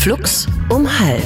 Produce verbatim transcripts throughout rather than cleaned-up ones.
Flux um halb.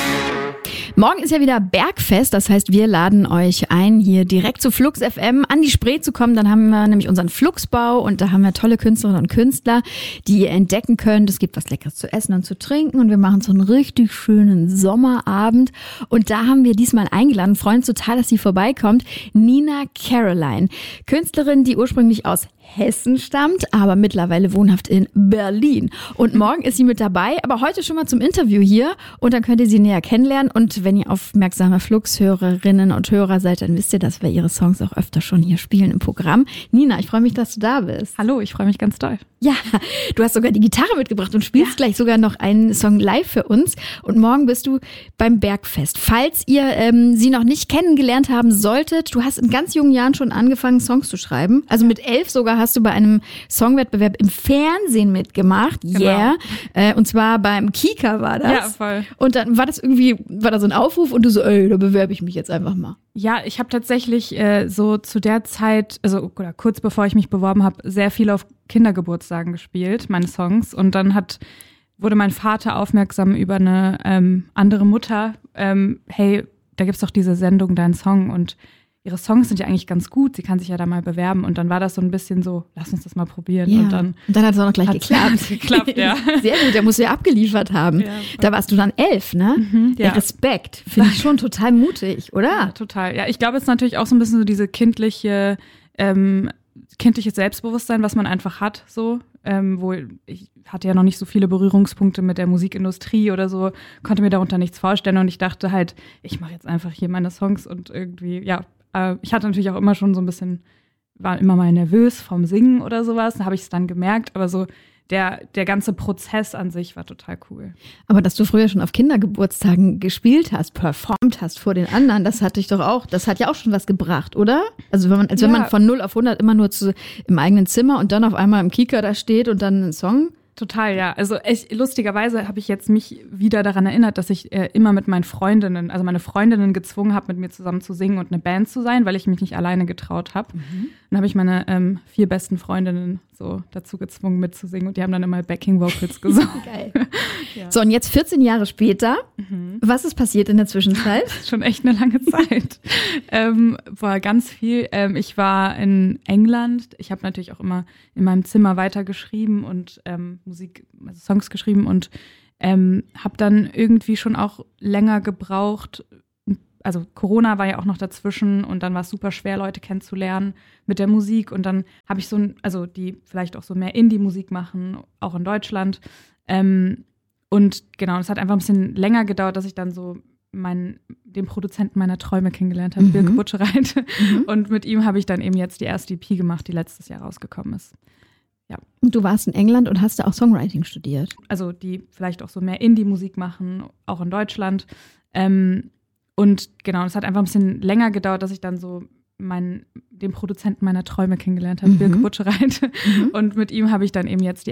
Morgen ist ja wieder Bergfest, das heißt, wir laden euch ein, hier direkt zu Flux F M an die Spree zu kommen. Dann haben wir nämlich unseren Fluxbau und da haben wir tolle Künstlerinnen und Künstler, die ihr entdecken könnt. Es gibt was Leckeres zu essen und zu trinken und wir machen so einen richtig schönen Sommerabend. Und da haben wir diesmal eingeladen, freuen uns total, dass sie vorbeikommt, Nina Caroline. Künstlerin, die ursprünglich aus Hessen stammt, aber mittlerweile wohnhaft in Berlin. Und morgen ist sie mit dabei, aber heute schon mal zum Interview hier und dann könnt ihr sie näher kennenlernen. Und wenn ihr aufmerksame Flux-Hörerinnen und Hörer seid, dann wisst ihr, dass wir ihre Songs auch öfter schon hier spielen im Programm. Nina, ich freue mich, dass du da bist. Hallo, ich freue mich ganz doll. Ja, du hast sogar die Gitarre mitgebracht und spielst ja gleich sogar noch einen Song live für uns. Und morgen bist du beim Bergfest. Falls ihr ähm, sie noch nicht kennengelernt haben solltet, du hast in ganz jungen Jahren schon angefangen, Songs zu schreiben. Also mit elf sogar hast du bei einem Songwettbewerb im Fernsehen mitgemacht. Yeah. Genau. Äh, und zwar beim Kika war das. Ja, voll. Und dann war das irgendwie, war da so ein Aufruf und du so, ey, da bewerbe ich mich jetzt einfach mal. Ja, ich habe tatsächlich äh, so zu der Zeit, also oder kurz bevor ich mich beworben habe, sehr viel auf Kindergeburtstagen gespielt, meine Songs. Und dann hat wurde mein Vater aufmerksam über eine ähm, andere Mutter. Ähm, hey, da gibt's doch diese Sendung, Dein Song. Und ihre Songs sind ja eigentlich ganz gut. Sie kann sich ja da mal bewerben. Und dann war das so ein bisschen so, lass uns das mal probieren. Ja. Und dann, und dann hat es auch noch gleich geklappt. geklappt, ja. Sehr gut, der muss ja abgeliefert haben. Ja, da warst du dann elf, ne? Mhm, ja. Ja, Respekt. Finde ich schon total mutig, oder? Ja, total. Ja, ich glaube, es ist natürlich auch so ein bisschen so diese kindliche, ähm, kindliches Selbstbewusstsein, was man einfach hat, so. Ähm, wo ich hatte ja noch nicht so viele Berührungspunkte mit der Musikindustrie oder so, konnte mir darunter nichts vorstellen und ich dachte halt, ich mache jetzt einfach hier meine Songs und irgendwie, ja, äh, ich hatte natürlich auch immer schon so ein bisschen, war immer mal nervös vom Singen oder sowas, da habe ich es dann gemerkt, aber so der, der ganze Prozess an sich war total cool. Aber dass du früher schon auf Kindergeburtstagen gespielt hast, performt hast vor den anderen, das hat dich doch auch, das hat ja auch schon was gebracht, oder? Also wenn man, als ja. wenn man von null auf hundert immer nur zu, im eigenen Zimmer und dann auf einmal im Kika da steht und dann einen Song. Total, ja. Also ich, lustigerweise habe ich jetzt mich wieder daran erinnert, dass ich äh, immer mit meinen Freundinnen, also meine Freundinnen gezwungen habe, mit mir zusammen zu singen und eine Band zu sein, weil ich mich nicht alleine getraut habe. Mhm. Dann habe ich meine ähm, vier besten Freundinnen so dazu gezwungen, mitzusingen und die haben dann immer Backing Vocals gesungen. Geil. Ja. So, und jetzt vierzehn Jahre später, mhm. was ist passiert in der Zwischenzeit? Das ist schon echt eine lange Zeit. ähm, war ganz viel. Ähm, ich war in England. Ich habe natürlich auch immer in meinem Zimmer weitergeschrieben und ähm, Musik, also Songs geschrieben und ähm, habe dann irgendwie schon auch länger gebraucht. Also Corona war ja auch noch dazwischen und dann war es super schwer, Leute kennenzulernen mit der Musik. Und dann habe ich so, ein, also die vielleicht auch so mehr Indie-Musik machen, auch in Deutschland. Ähm, und genau, es hat einfach ein bisschen länger gedauert, dass ich dann so meinen, den Produzenten meiner Träume kennengelernt habe, mhm. Birke Butschreit. Mhm. Und mit ihm habe ich dann eben jetzt die erste E P gemacht, die letztes Jahr rausgekommen ist. Ja. Und du warst in England und hast da auch Songwriting studiert. Also die vielleicht auch so mehr Indie-Musik machen, auch in Deutschland. Ähm, Und genau, es hat einfach ein bisschen länger gedauert, dass ich dann so meinen, den Produzenten meiner Träume kennengelernt habe, mhm. Birke Butschreit. Mhm. Und mit ihm habe ich dann eben jetzt die